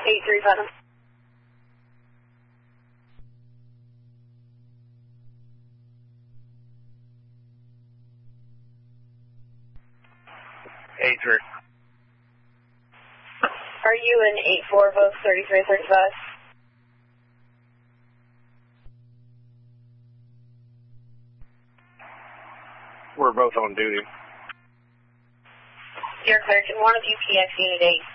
835. 8-3. Are you in 8-4, both 33 and 35? We're both on duty. You're clear. Can one of you PX Unit 8?